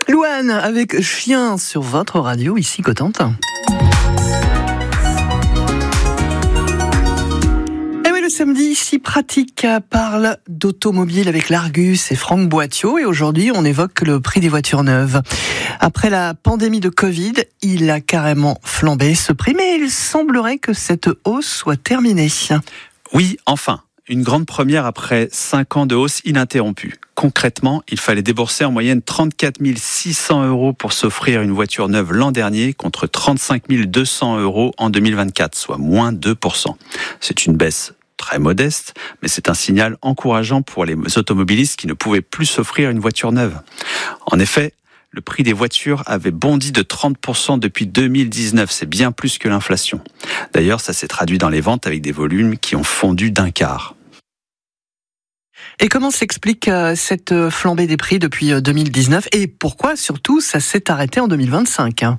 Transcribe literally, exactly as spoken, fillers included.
Louane avec Chien sur votre radio, ici Cotentin. Et oui, le samedi, si pratique parle d'automobile avec l'Argus et Franck Boittiot. Et aujourd'hui, on évoque le prix des voitures neuves. Après la pandémie de Covid, il a carrément flambé ce prix, mais il semblerait que cette hausse soit terminée. Oui, enfin. Une grande première après cinq ans de hausse ininterrompue. Concrètement, il fallait débourser en moyenne trente-quatre mille six cents euros pour s'offrir une voiture neuve l'an dernier contre trente-cinq mille deux cents euros en deux mille vingt-quatre, soit moins deux pour cent. C'est une baisse très modeste, mais c'est un signal encourageant pour les automobilistes qui ne pouvaient plus s'offrir une voiture neuve. En effet, le prix des voitures avait bondi de trente pour cent depuis deux mille dix-neuf, c'est bien plus que l'inflation. D'ailleurs, ça s'est traduit dans les ventes avec des volumes qui ont fondu d'un quart. Et comment s'explique cette flambée des prix depuis deux mille dix-neuf et pourquoi surtout ça s'est arrêté en deux mille vingt-cinq ?